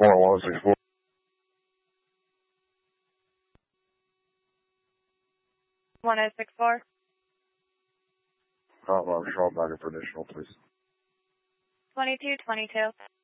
1064. 1064. I'm short back for additional, please. 2222.